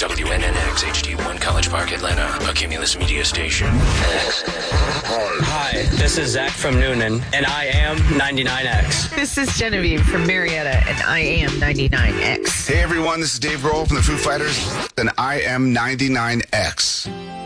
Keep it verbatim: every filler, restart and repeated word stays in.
W N N X H D one College Park, Atlanta, a Cumulus Media station. Hi, this is Zach from Noonan, and I am ninety-nine X. This is Genevieve from Marietta, and I am ninety-nine X. Hey everyone, this is Dave Grohl from the Foo Fighters, and I am ninety-nine X.